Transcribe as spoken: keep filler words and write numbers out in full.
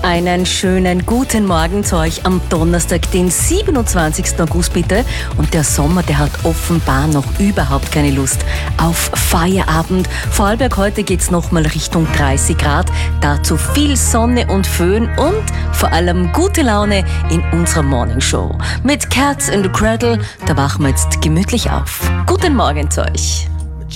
Einen schönen guten Morgen zu euch am Donnerstag, den siebenundzwanzigsten August bitte. Und der Sommer, der hat offenbar noch überhaupt keine Lust auf Feierabend. Vorarlberg, heute geht's nochmal Richtung dreißig Grad. Dazu viel Sonne und Föhn und vor allem gute Laune in unserer Morning Show. Mit Cats in the Cradle, da wachen wir jetzt gemütlich auf. Guten Morgen zu euch.